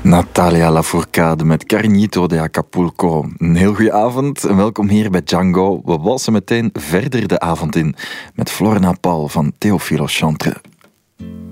Natalia Lafourcade met Cariñito de Acapulco. Een heel goede avond en welkom hier bij Django. We walsen meteen verder de avond in met Florina Paul van Théophile Chantre.